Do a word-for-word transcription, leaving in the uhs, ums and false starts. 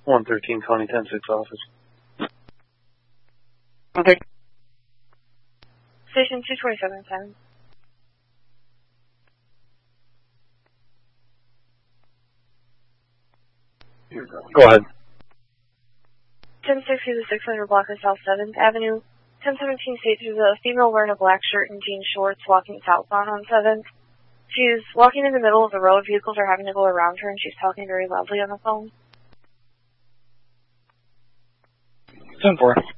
one thirteen County ten six office. Okay. Station two twenty-seven ten. Go ahead. ten sixty to six hundred block of South seventh Avenue. ten seventeen states there's a female wearing a black shirt and jean shorts walking southbound on seventh. She's walking in the middle of the road. Vehicles are having to go around her, and she's talking very loudly on the phone. ten four.